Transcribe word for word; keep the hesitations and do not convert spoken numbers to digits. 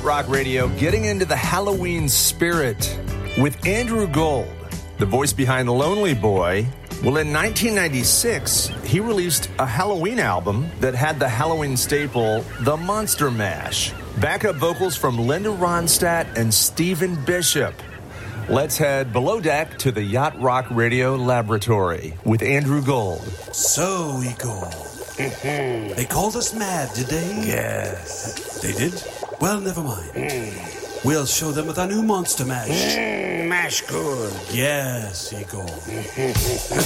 Rock Radio, getting into the Halloween spirit with Andrew Gold, the voice behind Lonely Boy. Well, in nineteen ninety-six, he released a Halloween album that had the Halloween staple, The Monster Mash. Backup vocals from Linda Ronstadt and Stephen Bishop. Let's head below deck to the Yacht Rock Radio Laboratory with Andrew Gold. So, Igor, they called us mad, did they? Yes. They did? Well, never mind. Mm. We'll show them with our new Monster Mash. Mm, mash good. Yes, Igor.